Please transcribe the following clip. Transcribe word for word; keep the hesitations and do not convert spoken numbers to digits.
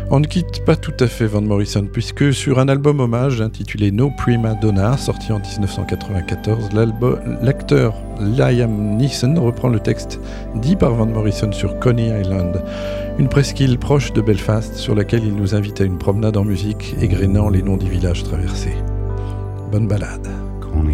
On ne quitte pas tout à fait Van Morrison, puisque sur un album hommage intitulé No Prima Donna, sorti en dix-neuf cent quatre-vingt-quatorze, l'acteur Liam Neeson reprend le texte dit par Van Morrison sur Coney Island, une presqu'île proche de Belfast sur laquelle il nous invite à une promenade en musique, égrénant les noms des villages traversés. Bonne balade.